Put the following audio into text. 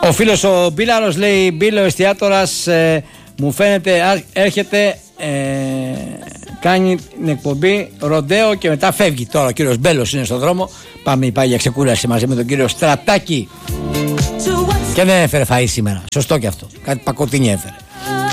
Ο φίλος ο Μπίλαρος λέει: Μπίλο εστιατόρας, μου φαίνεται έρχεται, κάνει την εκπομπή ροντέο και μετά φεύγει. Τώρα ο κύριος Μπέλος είναι στον δρόμο. Πάει για ξεκούραση μαζί με τον κύριο Στρατάκη. Και δεν έφερε φαΐ σήμερα. Σωστό και αυτό. Κάτι πακοτίνι έφερε.